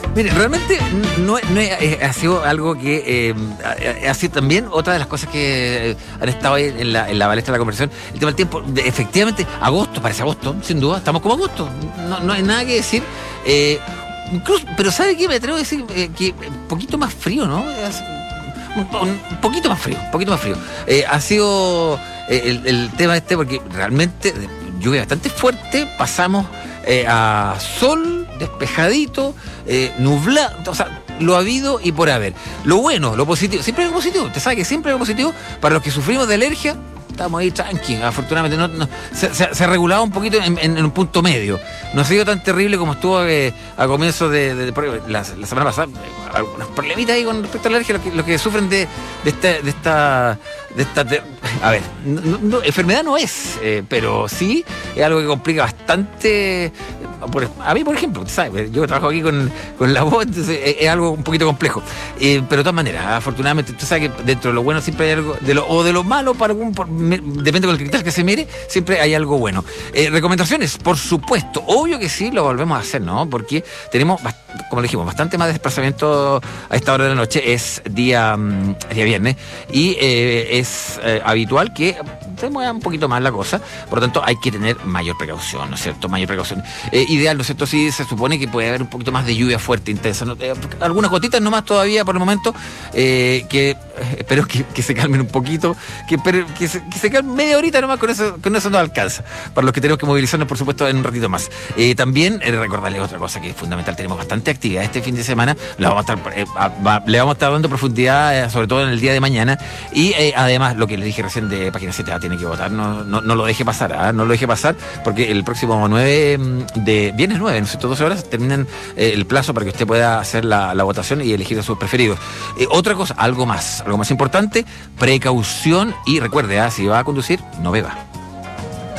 Mire, realmente ha sido algo que ha sido también otra de las cosas que han estado ahí en la palestra de la conversación. El tema del tiempo, efectivamente, agosto, parece agosto, sin duda, estamos como agosto, no hay nada que decir. Incluso, pero ¿sabe qué? Me atrevo a decir que un poquito más frío, ¿no? Un poquito más frío. Ha sido el tema porque realmente lluvia bastante fuerte, pasamos a sol, despejadito, nublado, o sea, lo ha habido y por haber. Lo bueno, lo positivo, siempre hay algo positivo, usted sabe que siempre hay algo positivo para los que sufrimos de alergia. Estamos ahí tranqui, afortunadamente se ha regulado un poquito en un punto medio. No ha sido tan terrible como estuvo a comienzos de la semana pasada. Algunos problemitas ahí con respecto a la alergia, los que sufren de esta a ver, enfermedad no es, pero sí es algo que complica bastante. A mí, por ejemplo, ¿sabes? Yo trabajo aquí con la voz, entonces es algo un poquito complejo. Pero de todas maneras, afortunadamente, tú sabes que dentro de lo bueno siempre hay algo, de lo malo, depende con el cristal que se mire, siempre hay algo bueno. Recomendaciones, por supuesto, obvio que sí, lo volvemos a hacer, ¿no? Porque tenemos, como le dijimos, bastante más desplazamiento a esta hora de la noche, es día viernes, y es habitual que se mueva un poquito más la cosa, por lo tanto hay que tener mayor precaución, ¿no es cierto? Mayor precaución. Ideal, ¿no es cierto? Sí, se supone que puede haber un poquito más de lluvia fuerte, intensa, ¿no? Algunas gotitas nomás todavía por el momento, que espero que se calmen un poquito, que se calmen media horita nomás, con eso nos alcanza, para los que tenemos que movilizarnos, por supuesto, en un ratito más. También recordarles otra cosa que es fundamental, tenemos bastante actividad este fin de semana, le vamos a estar dando profundidad, sobre todo en el día de mañana, y además, lo que les dije recién de Página 7, tiene que votar, no lo deje pasar, no lo deje pasar, porque el próximo viernes 9, ¿no es cierto? 12 horas, terminan el plazo para que usted pueda hacer la votación y elegir a sus preferidos. Otra cosa, algo más importante, precaución, y recuerde, si va a conducir, no beba.